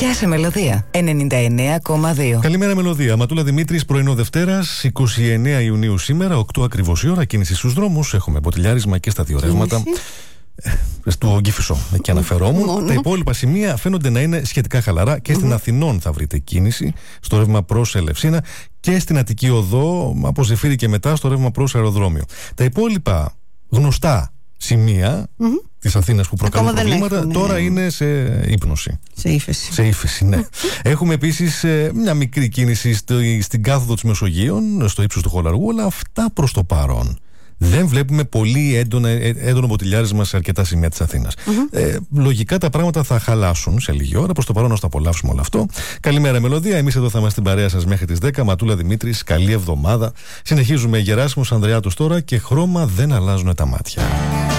Πιάσε Μελωδία 99,2. Καλημέρα Μελωδία. Ματούλα Δημήτρης, πρωινό Δευτέρας, 29 Ιουνίου σήμερα, 8 ακριβώς η ώρα. Κίνηση στους δρόμους. Έχουμε ποτηλιάρισμα και στα δύο ρεύματα. Του Κηφισό, εκεί αναφερόμουν. Τα υπόλοιπα σημεία φαίνονται να είναι σχετικά χαλαρά και στην Αθηνών θα βρείτε κίνηση στο ρεύμα προς Ελευσίνα και στην Αττική Οδό από Ζεφύρι και μετά στο ρεύμα προς αεροδρόμιο. Τα υπόλοιπα γνωστά σημεία της Αθήνας που προκαλούν προβλήματα τώρα είναι σε ύπνωση. Σε ύφεση, ναι. Έχουμε επίσης μια μικρή κίνηση στην κάθοδο της Μεσογείων, στο ύψος του Χολαργού, αλλά αυτά προς το παρόν. Δεν βλέπουμε πολύ έντονο ποτηλιάρισμα σε αρκετά σημεία της Αθήνας. Λογικά τα πράγματα θα χαλάσουν σε λίγη ώρα. Προς το παρόν να το απολαύσουμε όλο αυτό. Καλημέρα Μελωδία. Εμείς εδώ θα είμαστε στην παρέα σας μέχρι τις 10. Ματούλα Δημήτρης, καλή εβδομάδα. Συνεχίζουμε Γεράσιμος Ανδρεάτος τώρα και χρώμα δεν αλλάζουν τα μάτια.